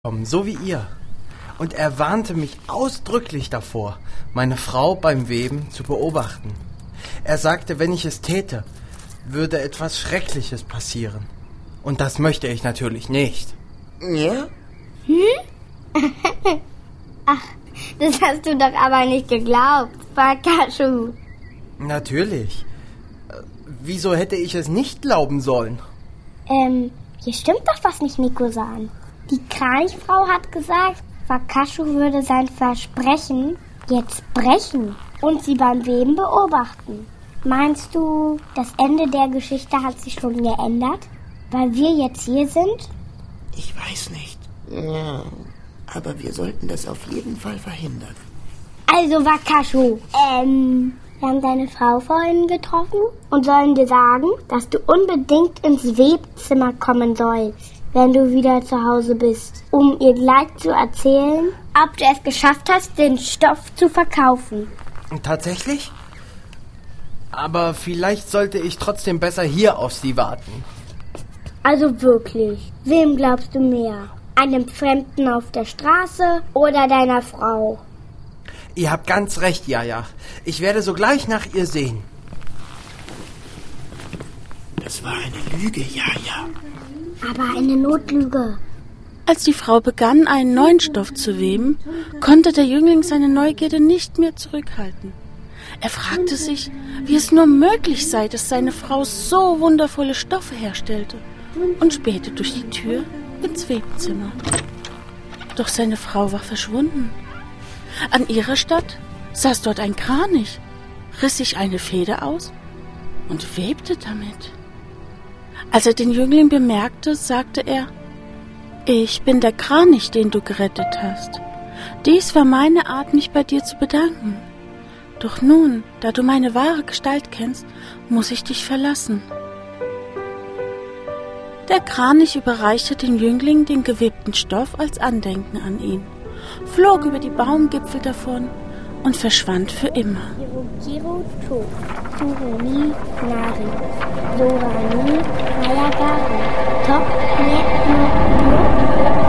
so wie ihr. Und er warnte mich ausdrücklich davor, meine Frau beim Weben zu beobachten. Er sagte, wenn ich es täte, würde etwas Schreckliches passieren. Und das möchte ich natürlich nicht. Ja? Ach, das hast du doch aber nicht geglaubt, Wakaschu. Natürlich. Wieso hätte ich es nicht glauben sollen? Hier stimmt doch was nicht, Niko-san. Die Kranichfrau hat gesagt, Wakaschu würde sein Versprechen jetzt brechen und sie beim Weben beobachten. Meinst du, das Ende der Geschichte hat sich schon geändert, weil wir jetzt hier sind? Ich weiß nicht. Ja, aber wir sollten das auf jeden Fall verhindern. Also, Wakaschu, wir haben deine Frau vorhin getroffen und sollen dir sagen, dass du unbedingt ins Webzimmer kommen sollst, wenn du wieder zu Hause bist, um ihr gleich zu erzählen, ob du es geschafft hast, den Stoff zu verkaufen. Tatsächlich? Aber vielleicht sollte ich trotzdem besser hier auf sie warten. Also wirklich, wem glaubst du mehr? Einem Fremden auf der Straße oder deiner Frau? Ihr habt ganz recht, Jaja. Ich werde sogleich nach ihr sehen. Das war eine Lüge, Jaja. Aber eine Notlüge. Als die Frau begann, einen neuen Stoff zu weben, konnte der Jüngling seine Neugierde nicht mehr zurückhalten. Er fragte sich, wie es nur möglich sei, dass seine Frau so wundervolle Stoffe herstellte, und spähte durch die Tür ins Webzimmer. Doch seine Frau war verschwunden. An ihrer Statt saß dort ein Kranich, riss sich eine Feder aus und webte damit. Als er den Jüngling bemerkte, sagte er: »Ich bin der Kranich, den du gerettet hast. Dies war meine Art, mich bei dir zu bedanken. Doch nun, da du meine wahre Gestalt kennst, muss ich dich verlassen.« Der Kranich überreichte dem Jüngling den gewebten Stoff als Andenken an ihn, flog über die Baumgipfel davon und verschwand für immer. Hirokiro to, Tsuruni Nari, Sorani Hayagaru, Top ne no